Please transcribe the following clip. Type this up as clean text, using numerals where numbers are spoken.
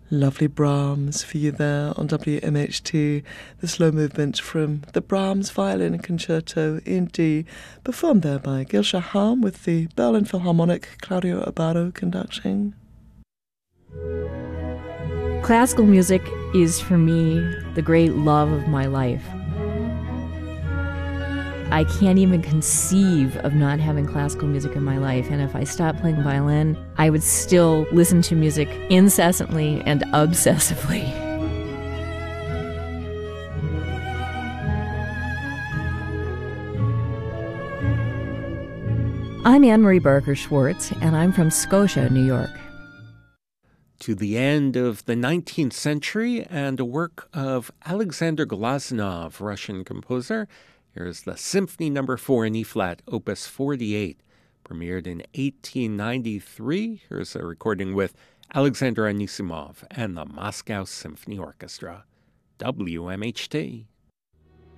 Lovely Brahms for you there on WMHT, the slow movement from the Brahms Violin Concerto in D, performed there by Gil Shaham with the Berlin Philharmonic, Claudio Abbado conducting. Classical music is, for me, the great love of my life. I can't even conceive of not having classical music in my life, and if I stopped playing violin, I would still listen to music incessantly and obsessively. I'm Anne-Marie Barker-Schwartz, and I'm from Scotia, New York. To the end of the 19th century and a work of Alexander Glazunov, Russian composer. Here's the Symphony No. 4 in E-flat, Opus 48, premiered in 1893. Here's a recording with Alexander Anisimov and the Moscow Symphony Orchestra. WMHT.